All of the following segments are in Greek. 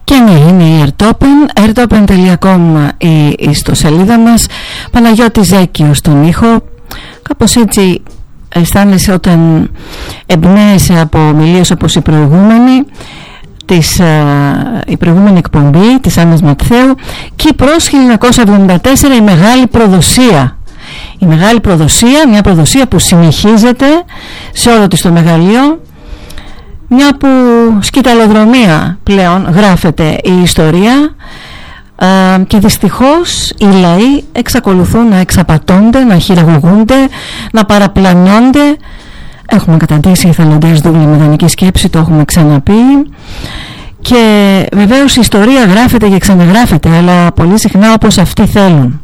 Και ναι, είναι η Airtopen, airtopen.com η ιστοσελίδα μας. Παναγιώτης Ζέκιος στον ήχο. Κάπως έτσι αισθάνεσαι όταν εμπνέεσαι από ομιλίες όπως η προηγούμενη εκπομπή της Άννας Ματθαίου. Κύπρος 1974, η Μεγάλη Προδοσία. Η Μεγάλη Προδοσία, μια προδοσία που συνεχίζεται σε όλο της το μεγαλείο, μια που σκυταλοδρομία πλέον γράφεται η ιστορία, και δυστυχώς οι λαοί εξακολουθούν να εξαπατώνται, να χειραγωγούνται, να παραπλανώνται. Έχουμε καταντήσει εθελοντές δούλοι με δανεική σκέψη, το έχουμε ξαναπεί. Και βεβαίως η ιστορία γράφεται και ξαναγράφεται, αλλά πολύ συχνά όπως αυτοί θέλουν.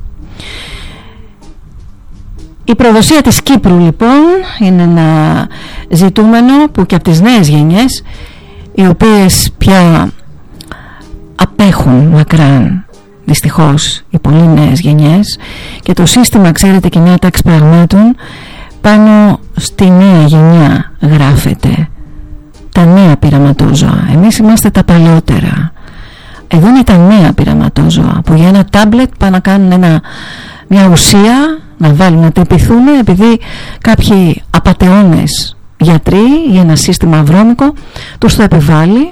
Η προδοσία της Κύπρου λοιπόν είναι ένα ζητούμενο που και από τις νέες γενιές, οι οποίες πια απέχουν μακράν δυστυχώς οι πολύ νέες γενιές, και το σύστημα, ξέρετε, και μια τάξη πραγμάτων πάνω στη νέα γενιά γράφεται. Τα νέα πειραματόζωα. Εμείς είμαστε τα παλαιότερα. Εδώ είναι τα νέα πειραματόζωα που για ένα τάμπλετ πάνε να κάνουν μια ουσία, να βάλουν, να τεπιθούν, επειδή κάποιοι απατεώνες γιατροί για ένα σύστημα βρώμικο τους το επιβάλλει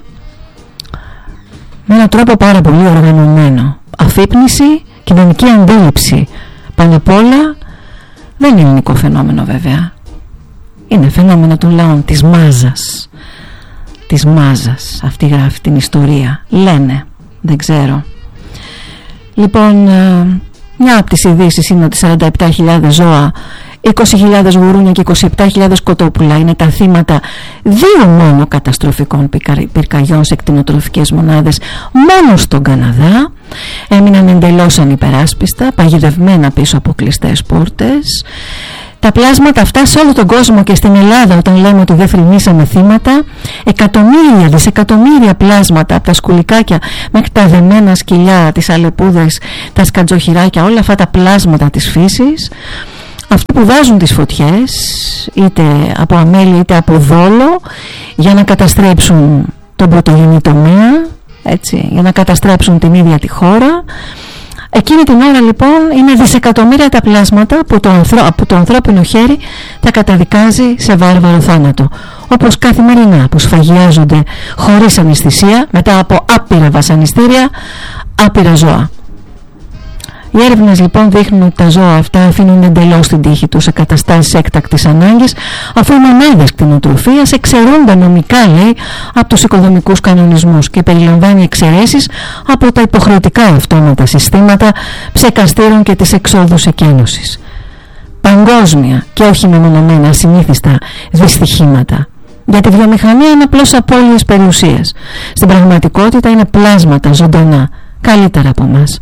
με έναν τρόπο πάρα πολύ οργανωμένο. Αφύπνιση, κοινωνική αντίληψη πάνω απ' όλα. Δεν είναι ελληνικό φαινόμενο βέβαια. Είναι φαινόμενο των λαών, της μάζας. Της μάζας. Αυτή γράφει την ιστορία. Λένε. Δεν ξέρω. Λοιπόν, μια από τις ειδήσεις είναι ότι 47.000 ζώα, 20.000 γουρούνια και 27.000 κοτόπουλα είναι τα θύματα δύο μόνο καταστροφικών πυρκαγιών σε κτηνοτροφικές μονάδες μόνο στον Καναδά. Έμειναν εντελώς ανυπεράσπιστα, παγιδευμένα πίσω από κλειστές πόρτες. Τα πλάσματα αυτά σε όλο τον κόσμο και στην Ελλάδα, όταν λέμε ότι δεν θρηνήσαμε θύματα, εκατομμύρια, δισεκατομμύρια πλάσματα από τα σκουλικάκια μέχρι τα δεμένα σκυλιά, τις αλεπούδες, τα σκατζοχυράκια, όλα αυτά τα πλάσματα της φύσης. Αυτοί που βάζουν τις φωτιές, είτε από αμέλεια είτε από δόλο, για να καταστρέψουν τον πρωτογενή τομέα, έτσι, για να καταστρέψουν την ίδια τη χώρα. Εκείνη την ώρα λοιπόν είναι δισεκατομμύρια τα πλάσματα που το ανθρώπινο χέρι τα καταδικάζει σε βάρβαρο θάνατο. Όπως καθημερινά που σφαγιάζονται χωρίς αναισθησία μετά από άπειρα βασανιστήρια άπειρα ζώα. Οι έρευνες λοιπόν δείχνουν ότι τα ζώα αυτά αφήνουν εντελώς την τύχη τους σε καταστάσεις έκτακτης ανάγκης, αφού οι μονάδες κτηνοτροφίας εξαιρούνται νομικά, λέει, από τους οικοδομικούς κανονισμούς και περιλαμβάνει εξαιρέσεις από τα υποχρεωτικά αυτόματα συστήματα ψεκαστήρων και της εξόδους εκένωσης. Παγκόσμια και όχι μεμονωμένα ασυνήθιστα δυστυχήματα. Για τη βιομηχανία είναι απλώς απώλειες περιουσίας. Στην πραγματικότητα είναι πλάσματα ζωντανά, καλύτερα από εμάς.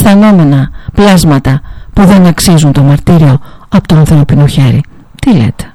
Αισθανόμενα πλάσματα που δεν αξίζουν το μαρτύριο από το ανθρώπινο χέρι. Τι λέτε?